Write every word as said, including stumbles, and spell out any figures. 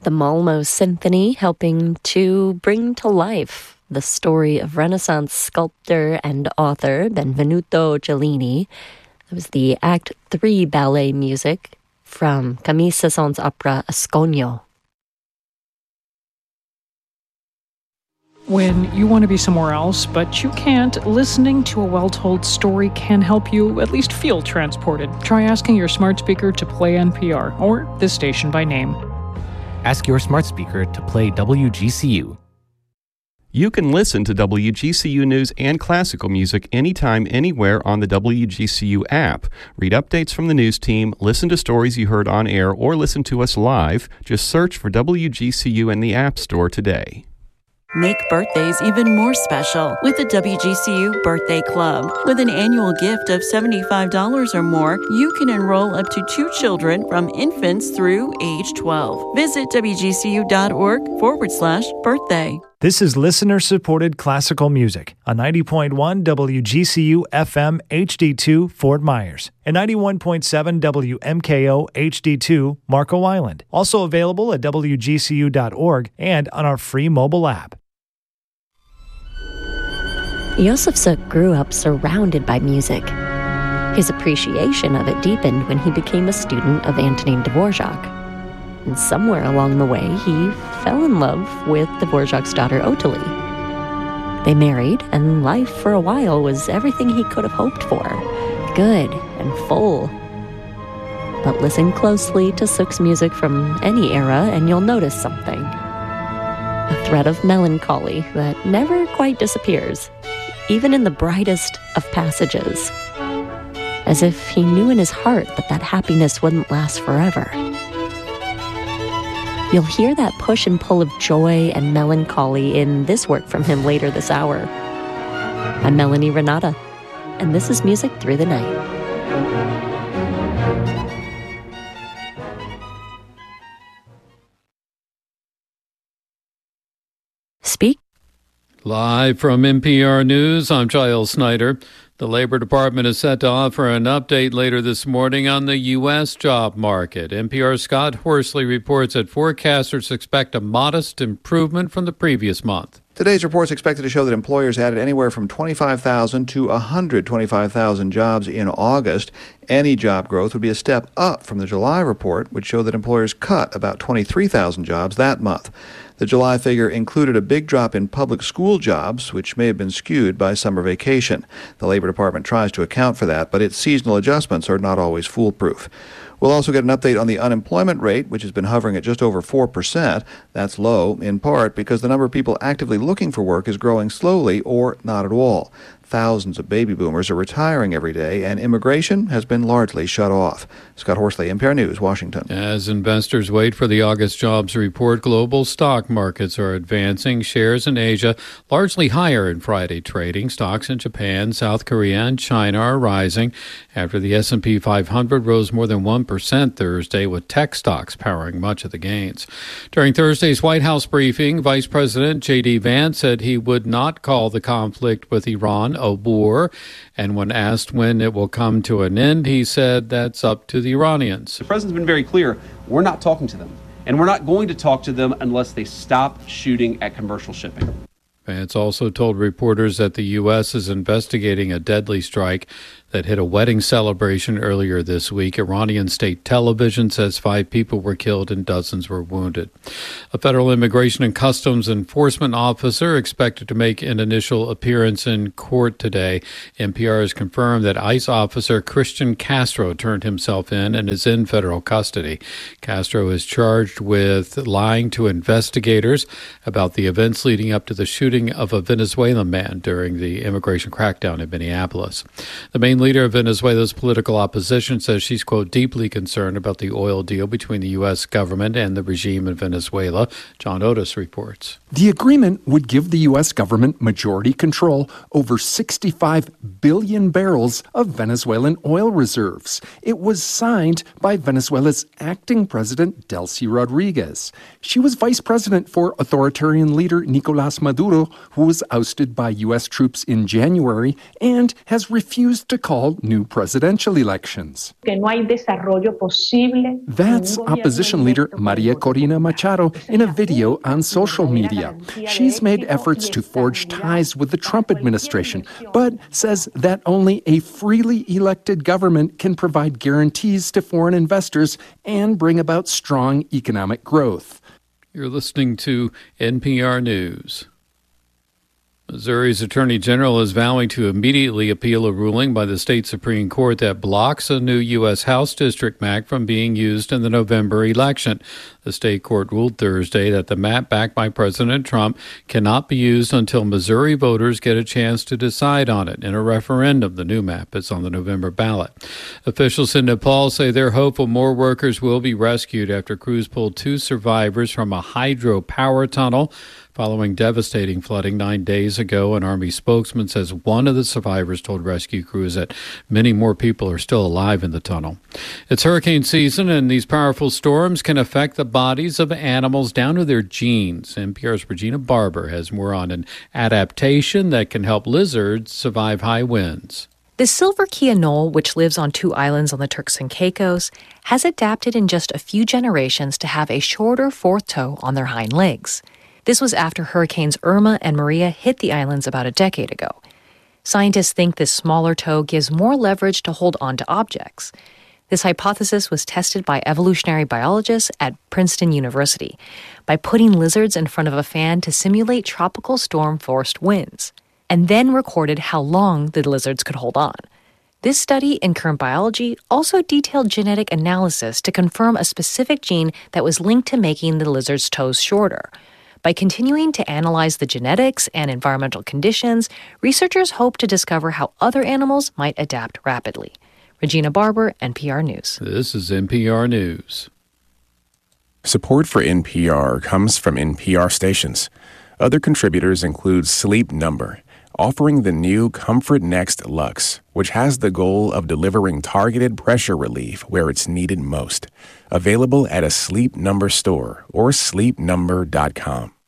The Malmo Symphony helping to bring to life the story of Renaissance sculptor and author Benvenuto Cellini. That was the Act three ballet music from Camille Saint-Saëns's opera Asconio. When you want to be somewhere else, but you can't, listening to a well-told story can help you at least feel transported. Try asking your smart speaker to play N P R or this station by name. Ask your smart speaker to play W G C U. You can listen to W G C U News and classical music anytime, anywhere on the W G C U app. Read updates from the news team, listen to stories you heard on air, or listen to us live. Just search for W G C U in the App Store today. Make birthdays even more special with the W G C U Birthday Club. With an annual gift of seventy-five dollars or more, you can enroll up to two children from infants through age twelve. Visit WGCU.org forward slash birthday. This is listener-supported classical music on ninety point one W G C U F M H D two Fort Myers and ninety-one point seven W M K O H D two Marco Island. Also available at W G C U dot org and on our free mobile app. Yosef Suk grew up surrounded by music. His appreciation of it deepened when he became a student of Antonin Dvorak. And somewhere along the way, he fell in love with Dvorak's daughter Ottilie. They married, and life for a while was everything he could have hoped for, good and full. But listen closely to Suk's music from any era, and you'll notice something. A thread of melancholy that never quite disappears, even in the brightest of passages. As if he knew in his heart that that happiness wouldn't last forever. You'll hear that push and pull of joy and melancholy in this work from him later this hour. I'm Melanie Renata, and this is Music Through the Night. Speak. Live from N P R News, I'm Giles Snyder. The Labor Department is set to offer an update later this morning on the U S job market. N P R's Scott Horsley reports that forecasters expect a modest improvement from the previous month. Today's report is expected to show that employers added anywhere from twenty-five thousand to one hundred twenty-five thousand jobs in August. Any job growth would be a step up from the July report, which showed that employers cut about twenty-three thousand jobs that month. The July figure included a big drop in public school jobs, which may have been skewed by summer vacation. The Labor Department tries to account for that, but its seasonal adjustments are not always foolproof. We'll also get an update on the unemployment rate, which has been hovering at just over four percent. That's low, in part because the number of people actively looking for work is growing slowly or not at all. Thousands of baby boomers are retiring every day, and immigration has been largely shut off. Scott Horsley, N P R News, Washington. As investors wait for the August jobs report, global stock markets are advancing. Shares in Asia largely higher in Friday trading. Stocks in Japan, South Korea, and China are rising after the S and P five hundred rose more than one percent Thursday, with tech stocks powering much of the gains. During Thursday's White House briefing, Vice President J D Vance said he would not call the conflict with Iran a war, and when asked when it will come to an end, he said that's up to the Iranians. The president's been very clear. We're not talking to them, and we're not going to talk to them unless they stop shooting at commercial shipping. Vance also told reporters that the U S is investigating a deadly strike that hit a wedding celebration earlier this week. Iranian state television says five people were killed and dozens were wounded. A federal immigration and customs enforcement officer expected to make an initial appearance in court today. N P R has confirmed that ICE officer Christian Castro turned himself in and is in federal custody. Castro is charged with lying to investigators about the events leading up to the shooting of a Venezuelan man during the immigration crackdown in Minneapolis. The main leader of Venezuela's political opposition says she's, quote, deeply concerned about the oil deal between the U S government and the regime in Venezuela. John Otis reports. The agreement would give the U S government majority control over sixty-five billion barrels of Venezuelan oil reserves. It was signed by Venezuela's acting president, Delcy Rodriguez. She was vice president for authoritarian leader Nicolás Maduro, who was ousted by U S troops in January and has refused to call call new presidential elections. That's opposition leader Maria Corina Machado in a video on social media. She's made efforts to forge ties with the Trump administration, but says that only a freely elected government can provide guarantees to foreign investors and bring about strong economic growth. You're listening to N P R News. Missouri's Attorney General is vowing to immediately appeal a ruling by the state Supreme Court that blocks a new U S House district map from being used in the November election. The state court ruled Thursday that the map backed by President Trump cannot be used until Missouri voters get a chance to decide on it in a referendum. The new map is on the November ballot. Officials in Nepal say they're hopeful more workers will be rescued after crews pulled two survivors from a hydropower tunnel following devastating flooding nine days ago. An Army spokesman says one of the survivors told rescue crews that many more people are still alive in the tunnel. It's hurricane season, and these powerful storms can affect the bodies of animals down to their genes. N P R's Regina Barber has more on an adaptation that can help lizards survive high winds. The silver key anole, which lives on two islands on the Turks and Caicos, has adapted in just a few generations to have a shorter fourth toe on their hind legs. This was after Hurricanes Irma and Maria hit the islands about a decade ago. Scientists think this smaller toe gives more leverage to hold onto objects. This hypothesis was tested by evolutionary biologists at Princeton University by putting lizards in front of a fan to simulate tropical storm-forced winds, and then recorded how long the lizards could hold on. This study in Current Biology also detailed genetic analysis to confirm a specific gene that was linked to making the lizard's toes shorter. By continuing to analyze the genetics and environmental conditions, researchers hope to discover how other animals might adapt rapidly. Regina Barber, N P R News. This is N P R News. Support for N P R comes from N P R stations. Other contributors include Sleep Number, offering the new Comfort Next Luxe, which has the goal of delivering targeted pressure relief where it's needed most. Available at a Sleep Number store or sleep number dot com.